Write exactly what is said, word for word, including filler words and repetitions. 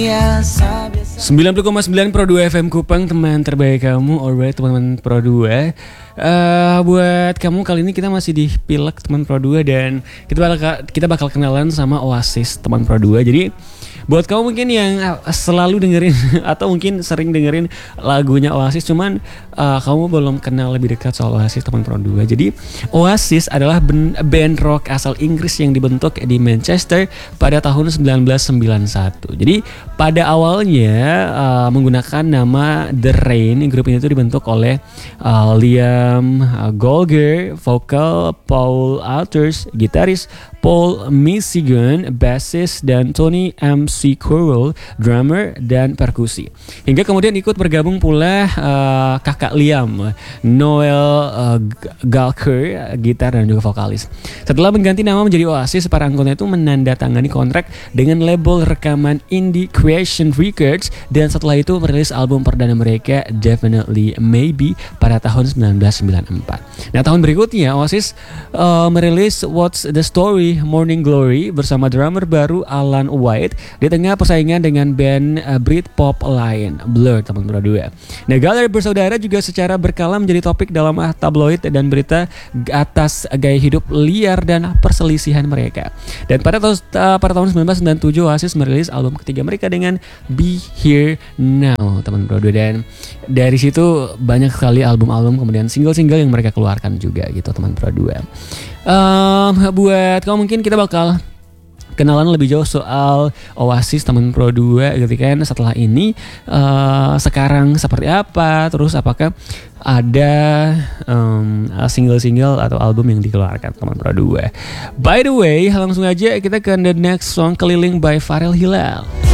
sembilan puluh koma sembilan Pro dua F M Kupang, teman terbaik kamu. Alright teman-teman Pro dua, uh, buat kamu kali ini kita masih di Pilek teman Pro dua. Dan kita bakal, kita bakal kenalan sama Oasis teman Pro dua. Jadi buat kamu mungkin yang selalu dengerin atau mungkin sering dengerin lagunya Oasis, cuman uh, kamu belum kenal lebih dekat soal Oasis teman Pro dua. Jadi Oasis adalah band rock asal Inggris yang dibentuk di Manchester pada tahun sembilan belas sembilan puluh satu. Jadi pada awalnya uh, menggunakan nama The Rain. Grup ini itu dibentuk oleh uh, Liam uh, Gallagher, vokal, Paul Alters, gitaris, Paul Michigan, bassist, dan Tony M C Corwell, drummer dan perkusi. Hingga kemudian ikut bergabung pula uh, kakak Liam, Noel uh, Gallagher, gitar dan juga vokalis. Setelah mengganti nama menjadi Oasis, para anggota itu menandatangani kontrak dengan label rekaman Indie Creation Records, dan setelah itu merilis album perdana mereka Definitely Maybe pada tahun sembilan belas sembilan puluh empat. Nah, tahun berikutnya Oasis uh, merilis What's the Story, Morning Glory bersama drummer baru Alan White di tengah persaingan dengan band uh, Britpop lain, Blur teman berdua. Nah, Gallagher bersaudara juga secara berkala menjadi topik dalam tabloid dan berita atas gaya hidup liar dan perselisihan mereka. Dan pada, tahun, uh, pada tahun sembilan belas sembilan puluh tujuh Oasis merilis album ketiga mereka dengan Be Here Now teman berdua. Dan dari situ banyak sekali album-album kemudian single-single yang mereka keluarkan juga gitu teman berdua. Um, buat kamu mungkin kita bakal kenalan lebih jauh soal Oasis teman Pro dua gitu kan setelah ini. Uh, sekarang seperti apa, terus apakah ada um, single-single atau album yang dikeluarkan teman Pro dua. By the way, langsung aja kita ke the next song, Keliling by Farel Hilal.